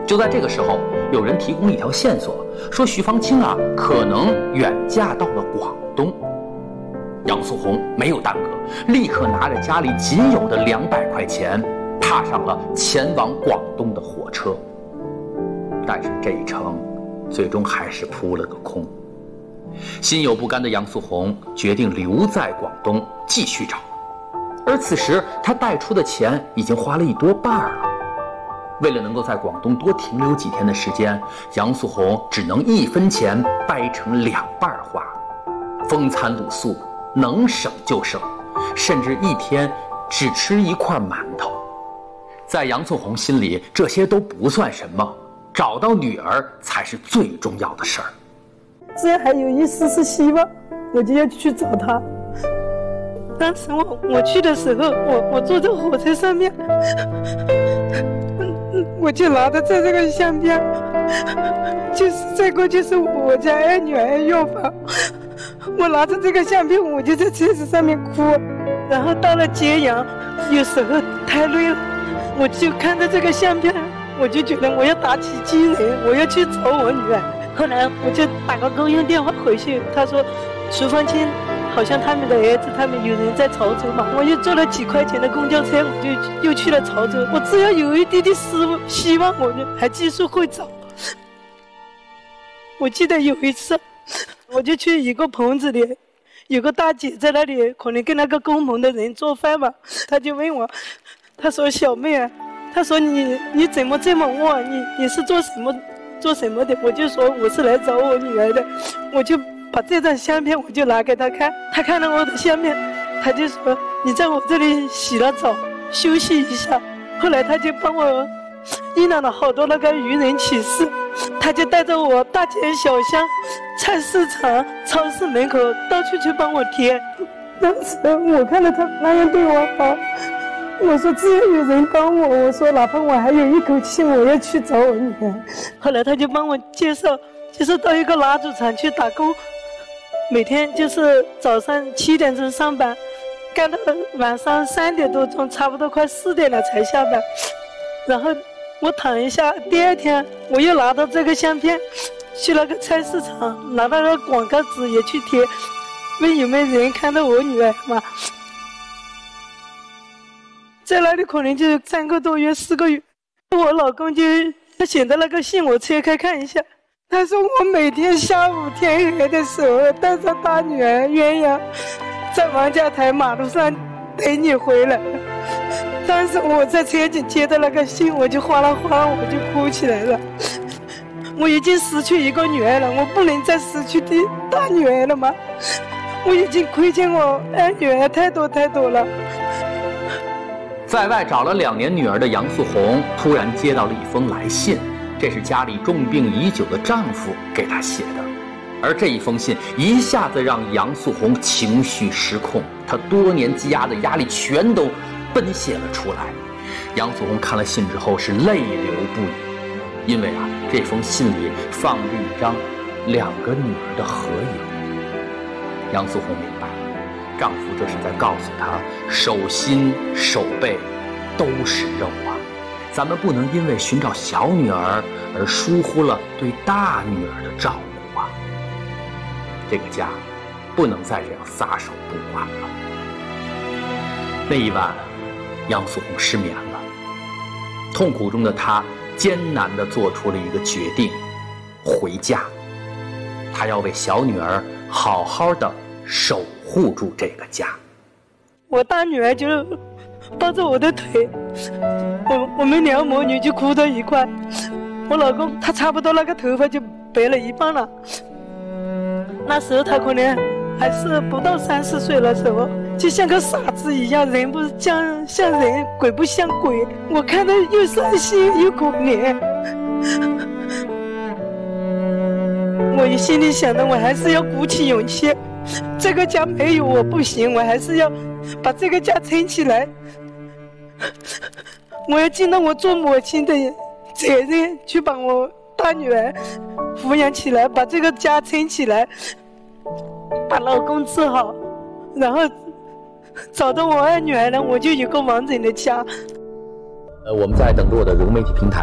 就在这个时候，有人提供了一条线索，说徐芳清可能远嫁到了广东。杨素红没有耽搁，立刻拿着家里仅有的200块钱，踏上了前往广东的火车。但是这一程最终还是扑了个空。心有不甘的杨素红决定留在广东继续找，而此时她带出的钱已经花了1多半了。为了能够在广东多停留几天的时间，杨素红只能1分钱掰成2半花，风餐露宿，能省就省，甚至一天只吃1块馒头。在杨素红心里，这些都不算什么，找到女儿才是最重要的事儿。 只要还有一丝丝希望，我就要去找她。当时我去的时候，我坐在火车上面，我就拿着这个相片，就是这个就是我家2女儿药房。我拿着这个相片，我就在车子上面哭。然后到了揭阳，有时候太累了，我就看着这个相片，我就觉得我要打起精神，我要去找我女儿。后来我就打个公用电话回去，他说徐芳清好像他们的儿子他们有人在潮州嘛，我又坐了几块钱的公交车，我就又去了潮州。我只要有一点点希望，我就还继续会找。我记得有一次，我就去一个棚子里，有个大姐在那里，可能跟那个工棚的人做饭嘛，她就问我，她说小妹啊，她说你怎么这么晚？你是做什么的？我就说我是来找我女儿的，我就把这张相片我就拿给她看，她看了我的相片，她就说你在我这里洗了澡休息一下。后来她就帮我印了好多那个愚人启事，她就带着我大街小巷、菜市场、超市门口到处去帮我贴。当时我看到她那样对我好，我说只要有人帮我，我说哪怕我还有一口气，我要去找我女儿。后来他就帮我介绍，就是到一个蜡烛厂去打工，每天就是早上7点钟上班，干到晚上3点多钟，差不多快4点了才下班。然后我躺一下，第2天我又拿到这个相片，去那个菜市场拿到那个广告纸也去贴，问有没有人看到我女儿嘛。在那里可能就3个多月4个月，我老公他写的那个信我拆开看一下，他说我每天下午天黑的时候带着大女儿鸳鸯在王家台马路上等你回来。当时我在车上接到那个信，我就哗啦哗啦我就哭起来了。我已经失去一个女儿了，我不能再失去大女儿了吗？我已经亏欠我2女儿太多太多了。 在外找了2年女儿的杨素红突然接到了一封来信，这是家里重病已久的丈夫给她写的。而这一封信一下子让杨素红情绪失控，她多年积压的压力全都奔泄了出来。杨素红看了信之后是泪流不已，因为这封信里放着一张2个女儿的合影。杨素红明白，丈夫这是在告诉她，手心手背都是肉咱们不能因为寻找小女儿而疏忽了对大女儿的照顾这个家不能再这样撒手不管了。那一晚，杨素红失眠了，痛苦中的她艰难地做出了一个决定，回家。她要为小女儿好好的守护住这个家。 我大女儿就抱着我的腿，我们2母女就哭到一块。我老公他差不多那个头发就白了一半了，那时候他可能还是不到30岁的时候，就像个傻子一样，人不像人，鬼不像鬼。我看到又伤心又可怜，我心里想的，我还是要鼓起勇气，这个家没有我不行，我还是要把这个家撑起来。我要尽到我做母亲的责任，去把我大女儿抚养起来，把这个家撑起来，把老公治好，然后找到我2女儿呢，我就有个完整的家。 我们在等着我的融媒体平台